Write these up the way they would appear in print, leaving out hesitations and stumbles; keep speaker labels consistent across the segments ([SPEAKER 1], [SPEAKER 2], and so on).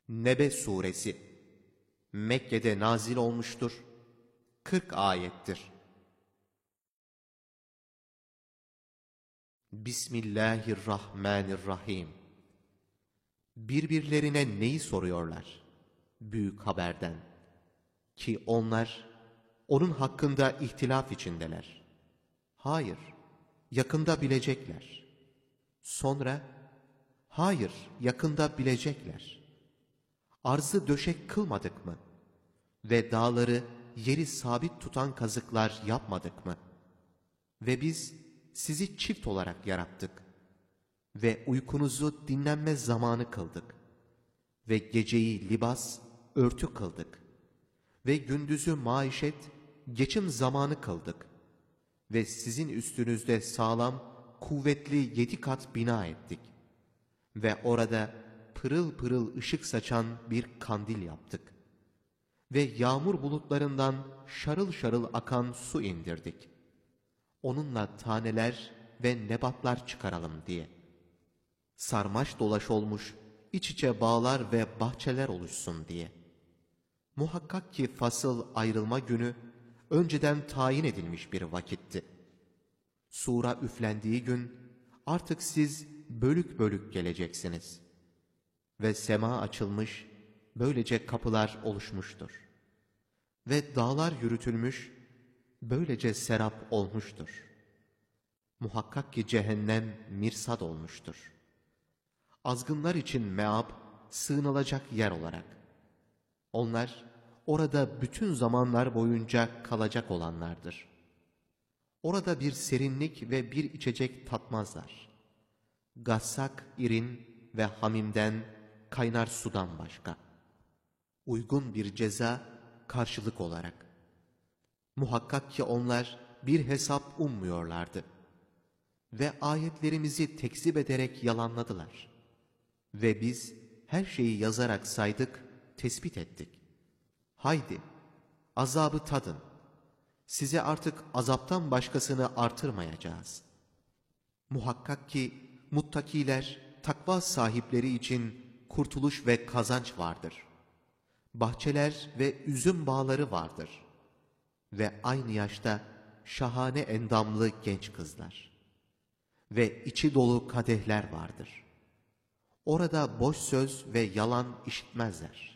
[SPEAKER 1] Nebe suresi Mekke'de nazil olmuştur. 40 ayettir. Bismillahirrahmanirrahim. Birbirlerine neyi soruyorlar? Büyük haberden. Ki onlar onun hakkında ihtilaf içindeler. Hayır, yakında bilecekler. Sonra, hayır, yakında bilecekler. Arzı döşek kılmadık mı? Ve dağları yeri sabit tutan kazıklar yapmadık mı? Ve biz sizi çift olarak yarattık. Ve uykunuzu dinlenme zamanı kıldık. Ve geceyi libas, örtü kıldık. Ve gündüzü maişet, geçim zamanı kıldık. Ve sizin üstünüzde sağlam, kuvvetli 7 kat bina ettik. Ve orada pırıl pırıl ışık saçan bir kandil yaptık. Ve yağmur bulutlarından şarıl şarıl akan su indirdik. Onunla taneler ve nebatlar çıkaralım diye. Sarmaş dolaş olmuş, iç içe bağlar ve bahçeler oluşsun diye. Muhakkak ki fasıl ayrılma günü, önceden tayin edilmiş bir vakitti. Sura üflendiği gün, artık siz bölük bölük geleceksiniz. Ve sema açılmış, böylece kapılar oluşmuştur. Ve dağlar yürütülmüş, böylece serap olmuştur. Muhakkak ki cehennem mirsad olmuştur. Azgınlar için meab, sığınılacak yer olarak. Onlar orada bütün zamanlar boyunca kalacak olanlardır. Orada bir serinlik ve bir içecek tatmazlar. Gassak, irin ve hamimden, kaynar sudan başka. Uygun bir ceza, karşılık olarak. Muhakkak ki onlar bir hesap ummuyorlardı. Ve ayetlerimizi tekzip ederek yalanladılar. Ve biz her şeyi yazarak saydık, tespit ettik. Haydi, azabı tadın. Size artık azaptan başkasını artırmayacağız. Muhakkak ki muttakiler, takva sahipleri için kurtuluş ve kazanç vardır. Bahçeler ve üzüm bağları vardır. Ve aynı yaşta şahane endamlı genç kızlar. Ve içi dolu kadehler vardır. Orada boş söz ve yalan işitmezler.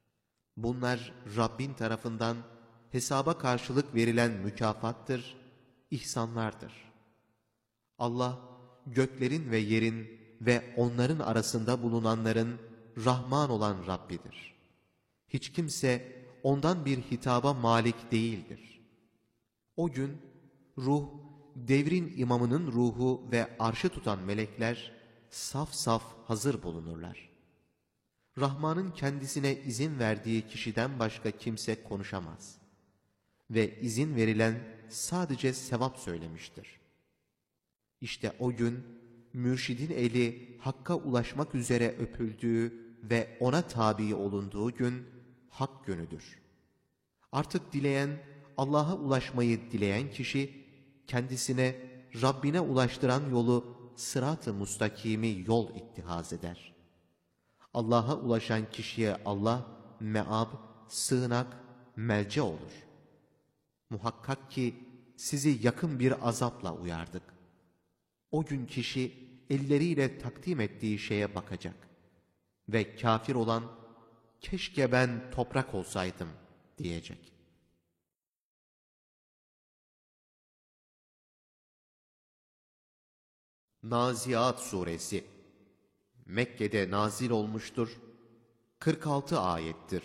[SPEAKER 1] Bunlar Rabbin tarafından hesaba karşılık verilen mükafattır, ihsanlardır. Allah, göklerin ve yerin ve onların arasında bulunanların Rahman olan Rabbidir. Hiç kimse ondan bir hitaba malik değildir. O gün ruh, devrin imamının ruhu ve arşı tutan melekler saf saf hazır bulunurlar. Rahman'ın kendisine izin verdiği kişiden başka kimse konuşamaz. Ve izin verilen sadece sevap söylemiştir. İşte o gün mürşidin eli hakka ulaşmak üzere öpüldüğü ve ona tabi olunduğu gün hak günüdür. Artık dileyen, Allah'a ulaşmayı dileyen kişi kendisine Rabbine ulaştıran yolu sırat-ı mustakimi yol ittihaz eder. Allah'a ulaşan kişiye Allah meab, sığınak, melce olur. Muhakkak ki sizi yakın bir azapla uyardık. O gün kişi elleriyle takdim ettiği şeye bakacak. Ve kafir olan, keşke ben toprak olsaydım diyecek. Naziat suresi Mekke'de nazil olmuştur. 46 ayettir.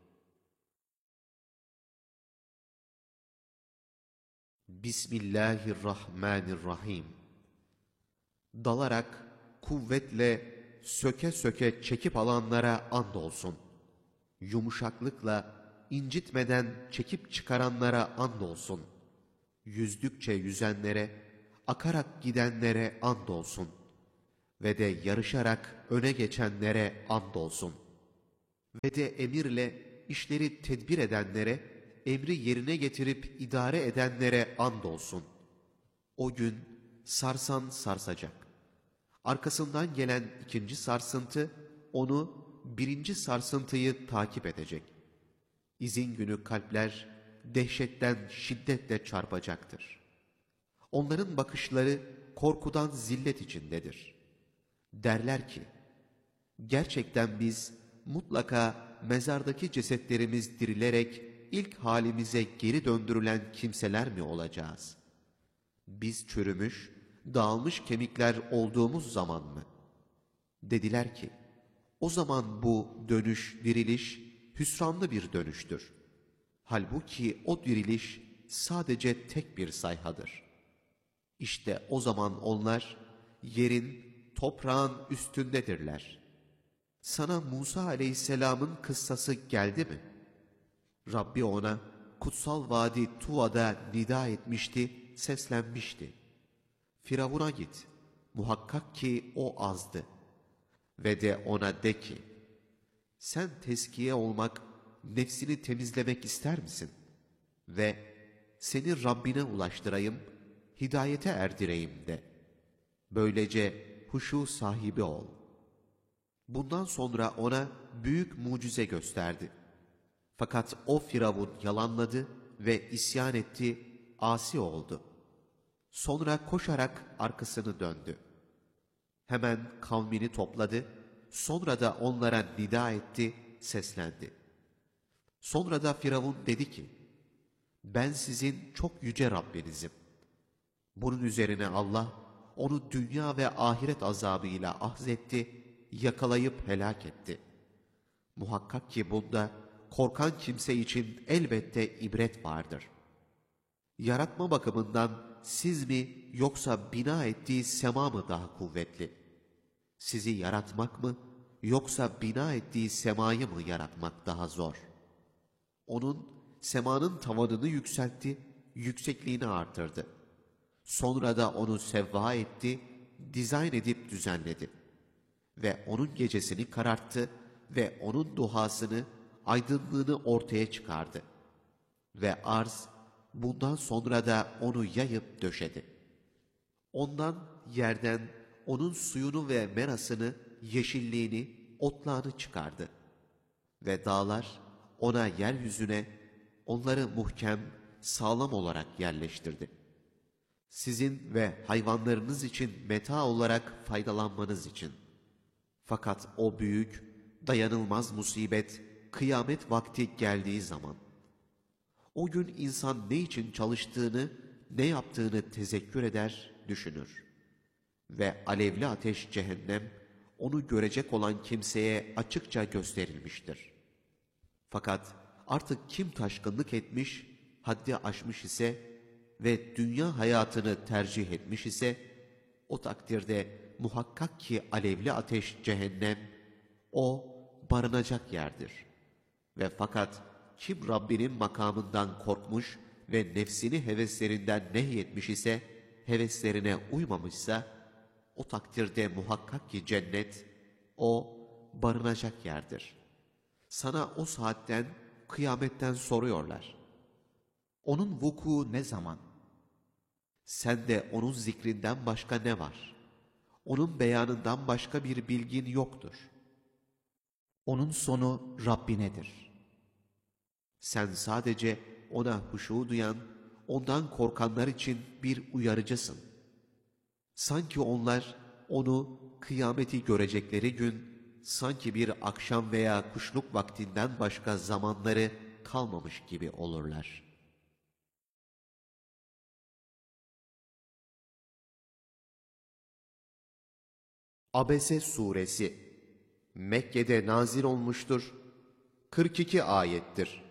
[SPEAKER 1] Bismillahirrahmanirrahim. Dalarak, kuvvetle, söke söke çekip alanlara andolsun. Yumuşaklıkla, incitmeden çekip çıkaranlara andolsun. Yüzdükçe yüzenlere, akarak gidenlere andolsun. Ve de yarışarak öne geçenlere andolsun. Ve de emirle işleri tedbir edenlere, emri yerine getirip idare edenlere andolsun. O gün sarsan sarsacak. Arkasından gelen ikinci sarsıntı, onu birinci sarsıntıyı takip edecek. İzin günü kalpler dehşetten şiddetle çarpacaktır. Onların bakışları korkudan zillet içindedir. Derler ki, gerçekten biz mutlaka mezardaki cesetlerimiz dirilerek ilk halimize geri döndürülen kimseler mi olacağız? Biz çürümüş, dağılmış kemikler olduğumuz zaman mı? Dediler ki, o zaman bu dönüş, diriliş hüsranlı bir dönüştür. Halbuki o diriliş sadece tek bir sayhadır. İşte o zaman onlar yerin, toprağın üstündedirler. Sana Musa aleyhisselamın kıssası geldi mi? Rabbi ona kutsal vadi Tuva'da nida etmişti, seslenmişti. Firavun'a git, muhakkak ki o azdı. Ve de ona de ki, sen tezkiye olmak, nefsini temizlemek ister misin? Ve seni Rabbine ulaştırayım, hidayete erdireyim de. Böylece huşu sahibi ol. Bundan sonra ona büyük mucize gösterdi. Fakat o Firavun yalanladı ve isyan etti, asi oldu. Sonra koşarak arkasını döndü. Hemen kavmini topladı, sonra da onlara nida etti, seslendi. Sonra da Firavun dedi ki, ben sizin çok yüce Rabbinizim. Bunun üzerine Allah, onu dünya ve ahiret azabıyla ahzetti, yakalayıp helak etti. Muhakkak ki bunda korkan kimse için elbette ibret vardır. Yaratma bakımından siz mi yoksa bina ettiği sema mı daha kuvvetli? Sizi yaratmak mı yoksa bina ettiği semayı mı yaratmak daha zor? Onun semanın tavanını yükseltti, yüksekliğini artırdı. Sonra da onu sevva etti, dizayn edip düzenledi. Ve onun gecesini kararttı ve onun duhasını, aydınlığını ortaya çıkardı. Ve arz, bundan sonra da onu yayıp döşedi. Ondan, yerden, onun suyunu ve merasını, yeşilliğini, otlağını çıkardı. Ve dağlar, ona yeryüzüne, onları muhkem, sağlam olarak yerleştirdi. Sizin ve hayvanlarınız için meta olarak faydalanmanız için. Fakat o büyük, dayanılmaz musibet, kıyamet vakti geldiği zaman, o gün insan ne için çalıştığını, ne yaptığını tezekkür eder, düşünür. Ve alevli ateş cehennem, onu görecek olan kimseye açıkça gösterilmiştir. Fakat artık kim taşkınlık etmiş, haddi aşmış ise ve dünya hayatını tercih etmiş ise, o takdirde muhakkak ki alevli ateş cehennem, o barınacak yerdir. Ve fakat kim Rabbinin makamından korkmuş ve nefsini heveslerinden nehyetmiş ise, heveslerine uymamışsa, o takdirde muhakkak ki cennet, o barınacak yerdir. Sana o saatten, kıyametten soruyorlar. Onun vuku ne zaman? Sen de onun zikrinden başka ne var? Onun beyanından başka bir bilgin yoktur. Onun sonu Rabbinedir. Sen sadece ona huşu duyan, ondan korkanlar için bir uyarıcısın. Sanki onlar onu kıyameti görecekleri gün, sanki bir akşam veya kuşluk vaktinden başka zamanları kalmamış gibi olurlar. Abese Suresi Mekke'de nazil olmuştur. 42 ayettir.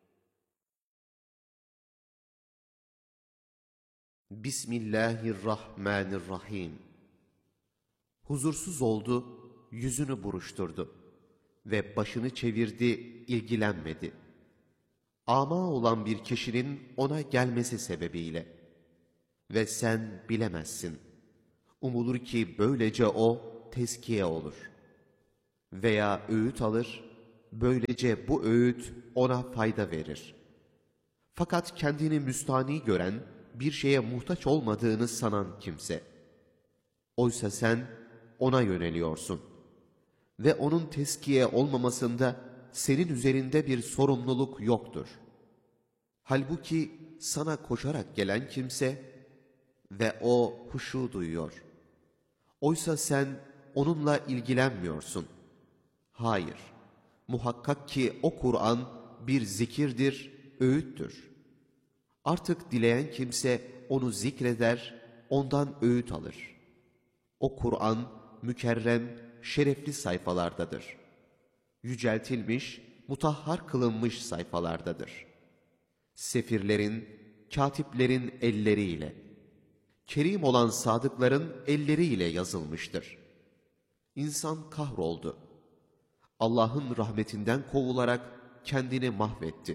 [SPEAKER 1] Bismillahirrahmanirrahim. Huzursuz oldu, yüzünü buruşturdu ve başını çevirdi, ilgilenmedi. Ama olan bir kişinin ona gelmesi sebebiyle. Ve sen bilemezsin. Umulur ki böylece o tezkiye olur. Veya öğüt alır, böylece bu öğüt ona fayda verir. Fakat kendini müstani gören, bir şeye muhtaç olmadığını sanan kimse. Oysa sen ona yöneliyorsun. ve onun teskiye olmamasında senin üzerinde bir sorumluluk yoktur. Halbuki sana koşarak gelen kimse ve o huşu duyuyor. Oysa sen onunla ilgilenmiyorsun. Hayır, muhakkak ki o Kur'an bir zikirdir, öğüttür. Artık dileyen kimse onu zikreder, ondan öğüt alır. O Kur'an mükerrem, şerefli sayfalardadır. Yüceltilmiş, mutahhar kılınmış sayfalardadır. Sefirlerin, katiplerin elleriyle, kerim olan sadıkların elleriyle yazılmıştır. İnsan kahroldu. Allah'ın rahmetinden kovularak kendini mahvetti.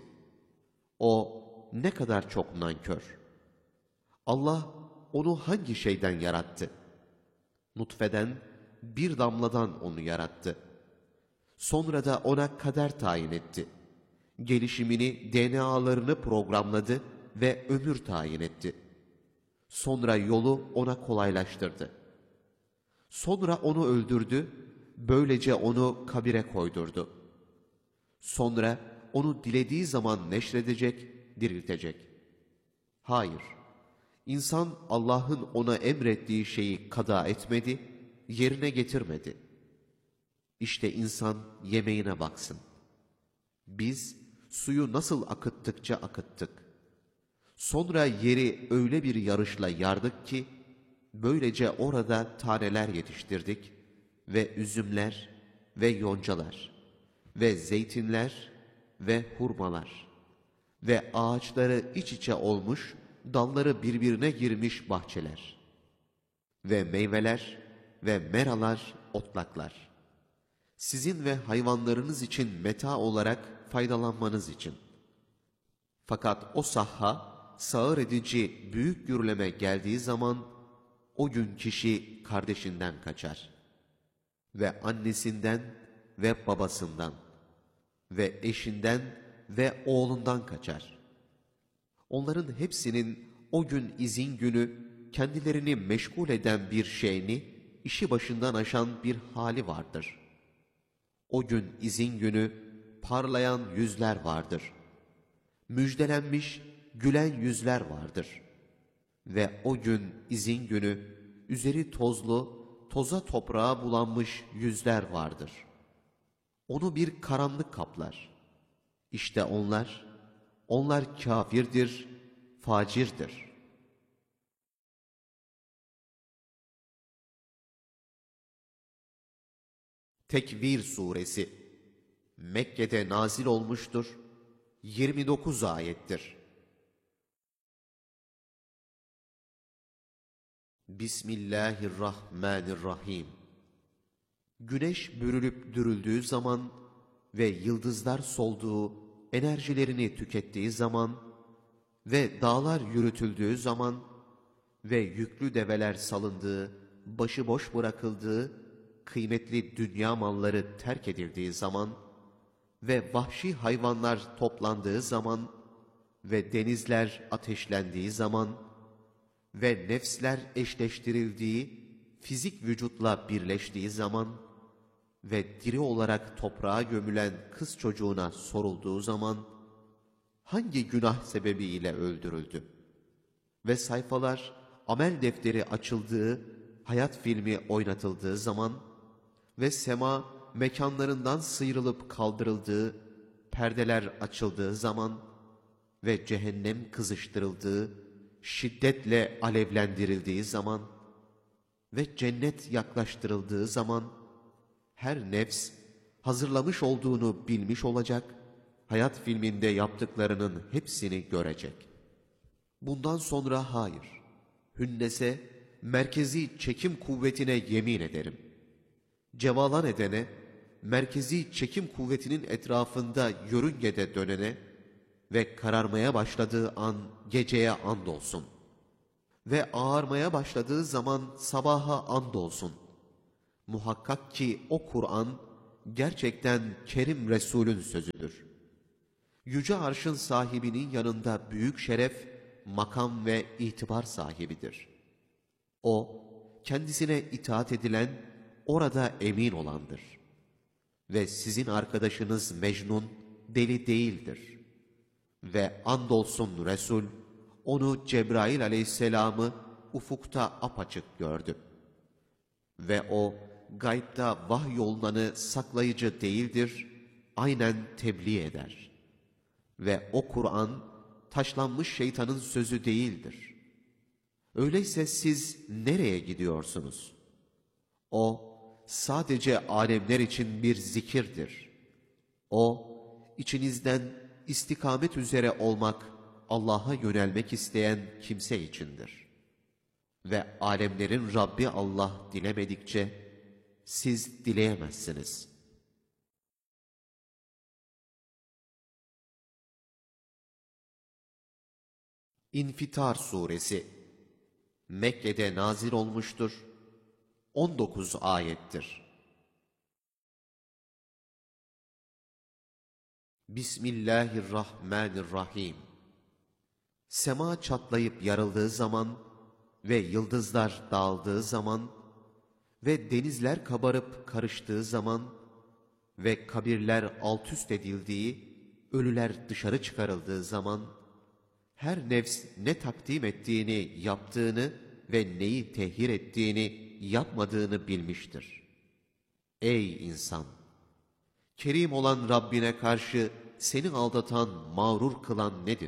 [SPEAKER 1] O ne kadar çok nankör. Allah onu hangi şeyden yarattı? Nutfeden, bir damladan onu yarattı. Sonra da ona kader tayin etti. Gelişimini, DNA'larını programladı ve ömür tayin etti. Sonra yolu ona kolaylaştırdı. Sonra onu öldürdü, böylece onu kabire koydurdu. Sonra onu dilediği zaman neşredecek, diriltecek. Hayır, insan Allah'ın ona emrettiği şeyi kada etmedi, yerine getirmedi. İşte insan yemeğine baksın. Biz suyu nasıl akıttıkça akıttık. Sonra yeri öyle bir yarışla yardık ki, böylece orada taneler yetiştirdik ve üzümler ve yoncalar ve zeytinler ve hurmalar ve ağaçları iç içe olmuş, dalları birbirine girmiş bahçeler ve meyveler ve meralar, otlaklar. Sizin ve hayvanlarınız için meta olarak faydalanmanız için. Fakat o sahha, sağır edici büyük gürleme geldiği zaman, o gün kişi kardeşinden kaçar ve annesinden ve babasından ve eşinden ve oğlundan kaçar. Onların hepsinin o gün izin günü kendilerini meşgul eden bir şeyini, işi başından aşan bir hali vardır. O gün izin günü parlayan yüzler vardır. Müjdelenmiş, gülen yüzler vardır. Ve o gün izin günü üzeri tozlu, toza toprağa bulanmış yüzler vardır. Onu bir karanlık kaplar. İşte onlar kâfirdir, facirdir. Tekvir Suresi Mekke'de nazil olmuştur, 29 ayettir. Bismillahirrahmanirrahim. Güneş bürülüp dürüldüğü zaman ve yıldızlar solduğu, enerjilerini tükettiği zaman ve dağlar yürütüldüğü zaman ve yüklü develer salındığı, başıboş bırakıldığı, kıymetli dünya malları terk edildiği zaman ve vahşi hayvanlar toplandığı zaman ve denizler ateşlendiği zaman ve nefsler eşleştirildiği, fizik vücutla birleştiği zaman ve diri olarak toprağa gömülen kız çocuğuna sorulduğu zaman, hangi günah sebebiyle öldürüldü? Ve sayfalar, amel defteri açıldığı, hayat filmi oynatıldığı zaman ve sema mekanlarından sıyrılıp kaldırıldığı, perdeler açıldığı zaman ve cehennem kızıştırıldığı, şiddetle alevlendirildiği zaman ve cennet yaklaştırıldığı zaman, her nefs hazırlamış olduğunu bilmiş olacak, hayat filminde yaptıklarının hepsini görecek. Bundan sonra hayır, hünnese, merkezi çekim kuvvetine yemin ederim. Cevalan edene, merkezi çekim kuvvetinin etrafında yörüngede dönene ve kararmaya başladığı an geceye andolsun. Ve ağarmaya başladığı zaman sabaha andolsun. Muhakkak ki o Kur'an gerçekten Kerim Resul'ün sözüdür. Yüce Arş'ın sahibinin yanında büyük şeref, makam ve itibar sahibidir. O, kendisine itaat edilen, orada emin olandır. Ve sizin arkadaşınız Mecnun deli değildir. Ve andolsun Resul, onu Cebrail aleyhisselamı ufukta apaçık gördü. Ve o, gaybda vahyolunanı saklayıcı değildir, aynen tebliğ eder. Ve o Kur'an, taşlanmış şeytanın sözü değildir. Öyleyse siz nereye gidiyorsunuz? O, sadece alemler için bir zikirdir. O, içinizden istikamet üzere olmak, Allah'a yönelmek isteyen kimse içindir. Ve alemlerin Rabbi Allah dilemedikçe, siz dileyemezsiniz. İnfitar Suresi Mekke'de nazil olmuştur. 19 ayettir. Bismillahirrahmanirrahim. Sema çatlayıp yarıldığı zaman ve yıldızlar dağıldığı zaman ve denizler kabarıp karıştığı zaman ve kabirler alt üst edildiği, ölüler dışarı çıkarıldığı zaman, her nefs ne takdim ettiğini, yaptığını ve neyi tehir ettiğini, yapmadığını bilmiştir. Ey insan! Kerim olan Rabbine karşı seni aldatan, mağrur kılan nedir?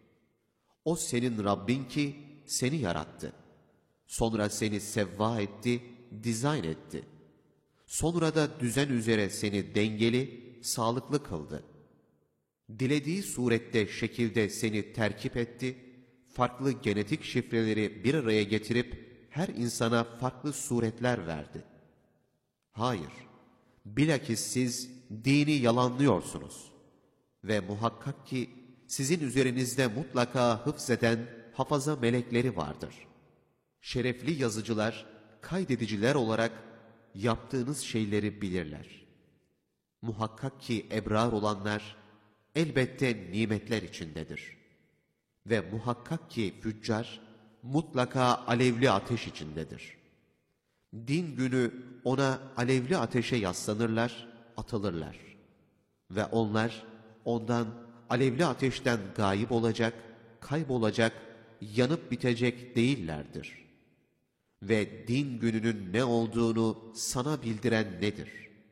[SPEAKER 1] O senin Rabbin ki seni yarattı. Sonra seni sevva etti, dizayn etti. Sonra da düzen üzere seni dengeli, sağlıklı kıldı. Dilediği surette, şekilde seni terkip etti, farklı genetik şifreleri bir araya getirip her insana farklı suretler verdi. Hayır, bilakis siz dini yalanlıyorsunuz. Ve muhakkak ki sizin üzerinizde mutlaka hıfzeden hafaza melekleri vardır. Şerefli yazıcılar, kaydediciler olarak yaptığınız şeyleri bilirler. Muhakkak ki ebrar olanlar elbette nimetler içindedir. Ve muhakkak ki füccar mutlaka alevli ateş içindedir. Din günü ona alevli ateşe yaslanırlar, atılırlar. Ve onlar ondan alevli ateşten gayip olacak, kaybolacak, yanıp bitecek değillerdir. Ve din gününün ne olduğunu sana bildiren nedir?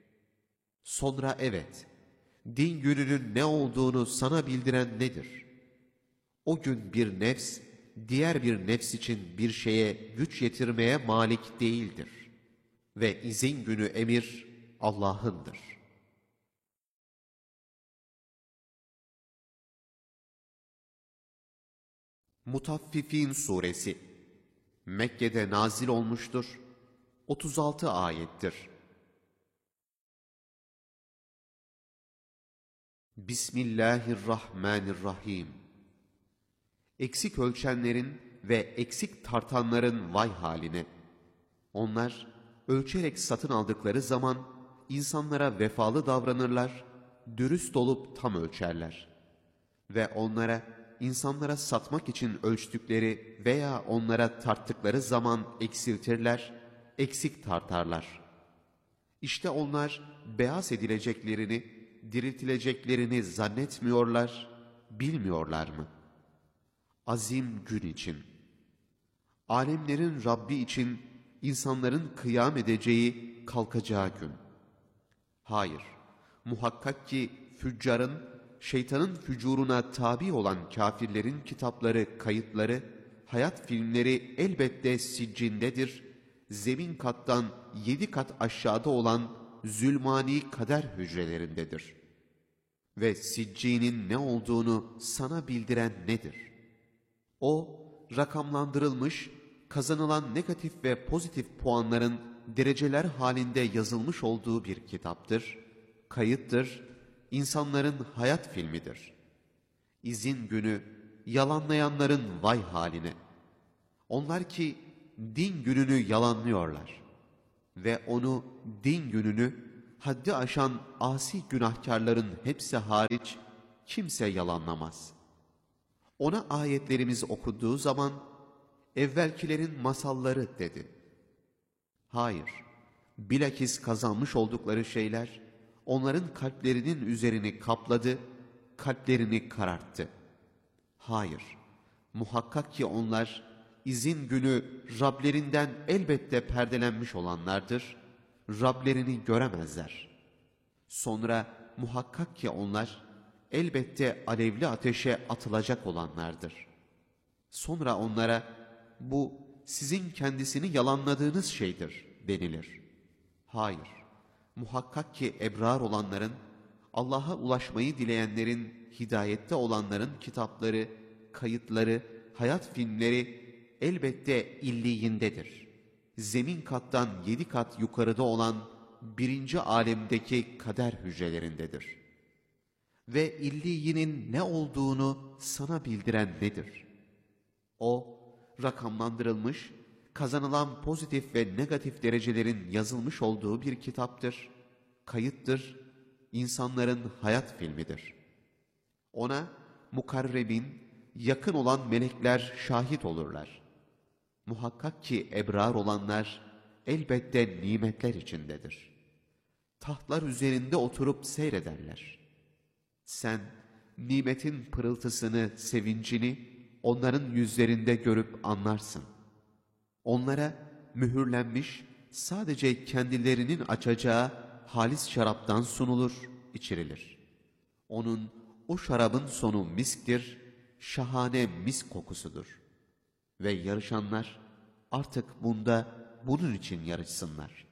[SPEAKER 1] Sonra evet, din gününün ne olduğunu sana bildiren nedir? O gün bir nefs, diğer bir nefs için bir şeye güç yetirmeye malik değildir. Ve izin günü emir Allah'ındır. Mutaffifin Suresi Mekke'de nazil olmuştur. 36 ayettir. Bismillahirrahmanirrahim. Eksik ölçenlerin ve eksik tartanların vay haline. Onlar ölçerek satın aldıkları zaman insanlara vefalı davranırlar, dürüst olup tam ölçerler. Ve insanlara satmak için ölçtükleri veya onlara tarttıkları zaman eksiltirler, eksik tartarlar. İşte onlar beyaz edileceklerini, diriltileceklerini zannetmiyorlar, bilmiyorlar mı? Azim gün için, alemlerin Rabbi için insanların kıyam edeceği, kalkacağı gün. Hayır, muhakkak ki füccarın, şeytanın fücuruna tabi olan kafirlerin kitapları, kayıtları, hayat filmleri elbette siccindedir, zemin kattan 7 kat aşağıda olan zulmani kader hücrelerindedir. Ve siccinin ne olduğunu sana bildiren nedir? O, rakamlandırılmış, kazanılan negatif ve pozitif puanların dereceler halinde yazılmış olduğu bir kitaptır, kayıttır, insanların hayat filmidir. İzin günü yalanlayanların vay haline. Onlar ki din gününü yalanlıyorlar ve onu, din gününü, haddi aşan asi günahkarların hepsi hariç kimse yalanlamaz. Ona ayetlerimiz okunduğu zaman evvelkilerin masalları dedi. Hayır, bilakis kazanmış oldukları şeyler onların kalplerinin üzerini kapladı, kalplerini kararttı. Hayır, muhakkak ki onlar izin günü Rablerinden elbette perdelenmiş olanlardır, Rablerini göremezler. Sonra muhakkak ki onlar elbette alevli ateşe atılacak olanlardır. Sonra onlara bu sizin kendisini yalanladığınız şeydir denilir. Hayır, muhakkak ki ebrar olanların, Allah'a ulaşmayı dileyenlerin, hidayette olanların kitapları, kayıtları, hayat filmleri elbette illiyindedir. Zemin kattan 7 kat yukarıda olan birinci alemdeki kader hücrelerindedir. Ve illiyinin ne olduğunu sana bildiren nedir? O, rakamlandırılmış, kazanılan pozitif ve negatif derecelerin yazılmış olduğu bir kitaptır, kayıttır, insanların hayat filmidir. Ona mukarrebin, yakın olan melekler şahit olurlar. Muhakkak ki ebrar olanlar elbette nimetler içindedir. Tahtlar üzerinde oturup seyrederler. Sen nimetin pırıltısını, sevincini onların yüzlerinde görüp anlarsın. Onlara mühürlenmiş, sadece kendilerinin açacağı halis şaraptan sunulur, içirilir. Onun, o şarabın sonu misktir, şahane misk kokusudur. Ve yarışanlar artık bunun için yarışsınlar.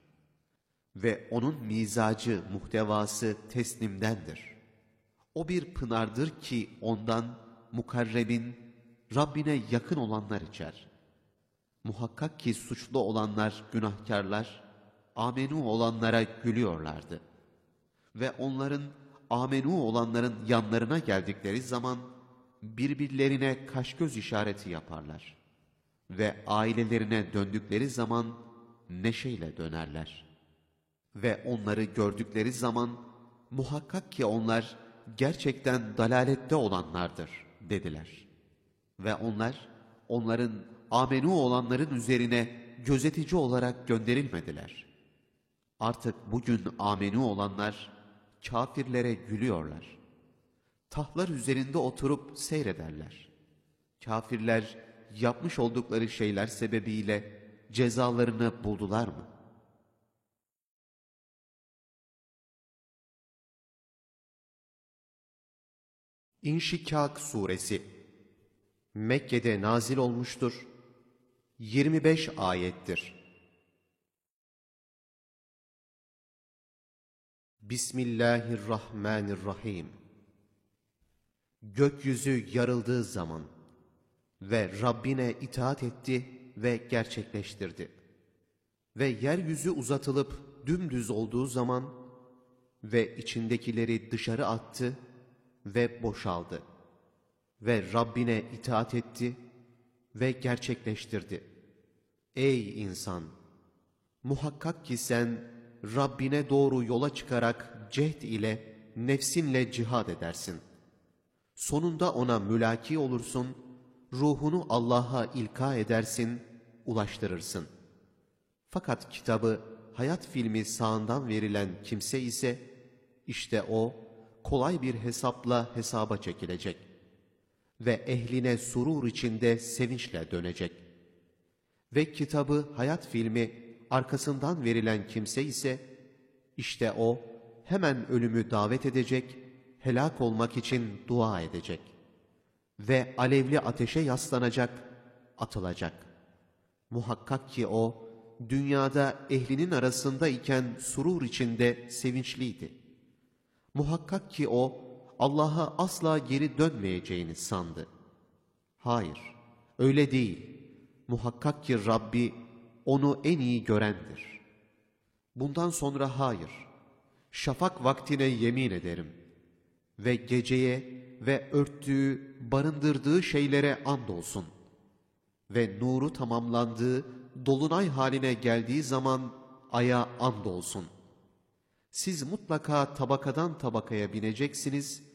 [SPEAKER 1] Ve onun mizacı, muhtevası teslimdendir. O bir pınardır ki ondan mukarrebin, Rabbine yakın olanlar içer. Muhakkak ki suçlu olanlar, günahkarlar, amenu olanlara gülüyorlardı. Ve onların, amenu olanların yanlarına geldikleri zaman, birbirlerine kaş göz işareti yaparlar. Ve ailelerine döndükleri zaman, neşeyle dönerler. Ve onları gördükleri zaman, muhakkak ki onlar, gerçekten dalalette olanlardır, dediler. Ve onlar, onların amenu olanların üzerine gözetici olarak gönderilmediler. Artık bugün amenu olanlar, kafirlere gülüyorlar. Tahtlar üzerinde oturup seyrederler. Kafirler, yapmış oldukları şeyler sebebiyle cezalarını buldular mı? İnşikak Suresi Mekke'de nazil olmuştur. 25 ayettir. Bismillahirrahmanirrahim. Gökyüzü yarıldığı zaman ve Rabbine itaat etti ve gerçekleştirdi. Ve yeryüzü uzatılıp dümdüz olduğu zaman ve içindekileri dışarı attı ve boşaldı. Ve Rabbine itaat etti ve gerçekleştirdi. Ey insan! Muhakkak ki sen Rabbine doğru yola çıkarak cehd ile, nefsinle cihad edersin. Sonunda ona mülaki olursun, ruhunu Allah'a ilka edersin, ulaştırırsın. Fakat kitabı, hayat filmi sağından verilen kimse ise, işte o, kolay bir hesapla hesaba çekilecek ve ehline surur içinde sevinçle dönecek. Ve kitabı, hayat filmi arkasından verilen kimse ise, işte o, hemen ölümü davet edecek, helak olmak için dua edecek. Ve alevli ateşe yaslanacak, atılacak. Muhakkak ki o, dünyada ehlinin arasında iken surur içinde sevinçliydi. Muhakkak ki o, Allah'a asla geri dönmeyeceğini sandı. Hayır, öyle değil. Muhakkak ki Rabbi, onu en iyi görendir. Bundan sonra hayır, şafak vaktine yemin ederim ve geceye ve örttüğü, barındırdığı şeylere andolsun ve nuru tamamlandığı, dolunay haline geldiği zaman aya andolsun. Siz mutlaka tabakadan tabakaya bineceksiniz